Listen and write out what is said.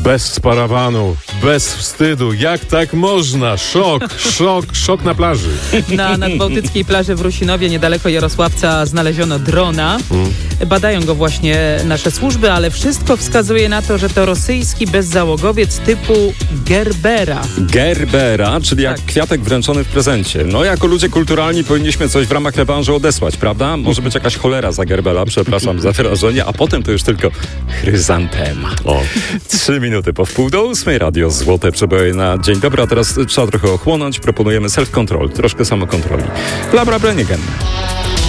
Bez parawanu, bez wstydu. Jak tak można? Szok na plaży. Na nadbałtyckiej plaży w Rusinowie, niedaleko Jarosławca, znaleziono drona. Badają go właśnie nasze służby, ale wszystko wskazuje na to, że to rosyjski bezzałogowiec typu Gerbera. Gerbera, czyli jak kwiatek wręczony w prezencie. No, jako ludzie kulturalni powinniśmy coś w ramach rewanżu odesłać, prawda? Może być jakaś cholera za Gerbera, przepraszam za wyrażenie, a potem to już tylko chryzantema. 3 minuty po 7:30, Radio Złote Przeboje na dzień dobry, a teraz trzeba trochę ochłonąć. Proponujemy self-control, troszkę samokontroli. Labra Brenigen.